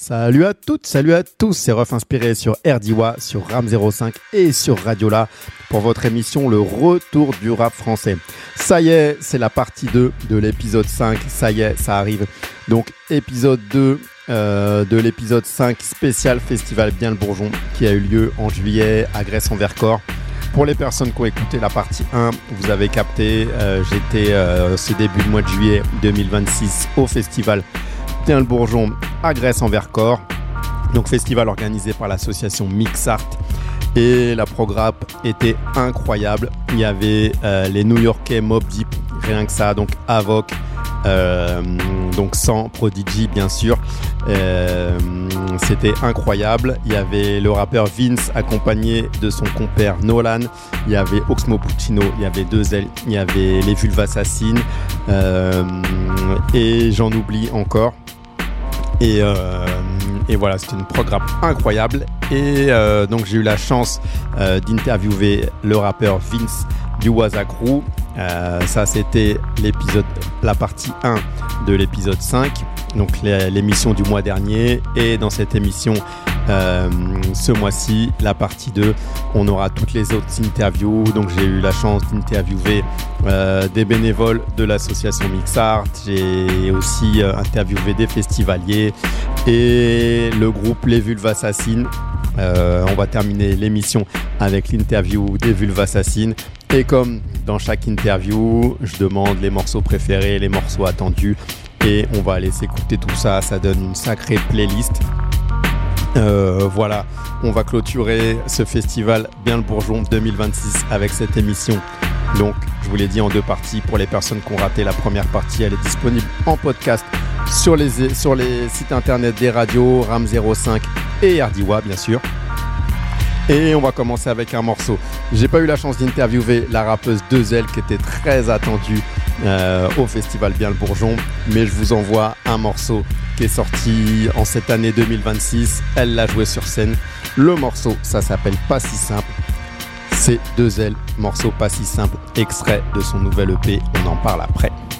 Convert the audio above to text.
Salut à toutes, salut à tous, c'est Ruff Inspiré sur RDIWA, sur RAM 05 et sur Radiola pour votre émission Le Retour du rap français. Ça y est, c'est la partie 2 de l'épisode 5, ça y est, ça arrive. Donc épisode 2 de l'épisode 5 spécial Festival Bien le Bourgeon qui a eu lieu en juillet à Gresse-en-Vercors. Pour les personnes qui ont écouté la partie 1, vous avez capté, j'étais ce début de mois de juillet 2026 au Festival Bien le Bourgeon à Gresse-en-Vercors. Donc festival organisé par l'association Mixart. Et la programme était incroyable. Il y avait les New-Yorkais Mobb Deep, rien que ça, donc Avoc, donc sans Prodigy bien sûr. C'était incroyable. Il y avait le rappeur Vince accompagné de son compère Nolan. Il y avait Oxmo Puccino, il y avait 2L, il y avait les Vulves Assassines et j'en oublie encore. Et voilà, c'était une programme incroyable. Et donc j'ai eu la chance d'interviewer le rappeur Vince du Waza Crew. Ça c'était la partie 1 de l'épisode 5, donc l'émission du mois dernier. Et dans cette émission ce mois-ci, la partie 2, on aura toutes les autres interviews. Donc j'ai eu la chance d'interviewer des bénévoles de l'association Mixart. J'ai aussi interviewé des festivaliers et le groupe Les Vulves Assassines. On va terminer l'émission avec l'interview des Vulves Assassines. Et comme dans chaque interview, je demande les morceaux préférés, les morceaux attendus. Et on va aller s'écouter tout ça. Ça donne une sacrée playlist. Voilà, on va clôturer ce festival Bien le Bourgeon 2026 avec cette émission. Donc, je vous l'ai dit en 2 parties. Pour les personnes qui ont raté la première partie, elle est disponible en podcast sur les sites internet des radios, RAM 05 et RDIWA, bien sûr. Et on va commencer avec un morceau. J'ai pas eu la chance d'interviewer la rappeuse 2L qui était très attendue au festival Bien le Bourgeon, mais je vous envoie un morceau qui est sorti en cette année 2026. Elle l'a joué sur scène. Le morceau, ça s'appelle Pas si simple. C'est 2L, morceau Pas si simple, extrait de son nouvel EP. On en parle après.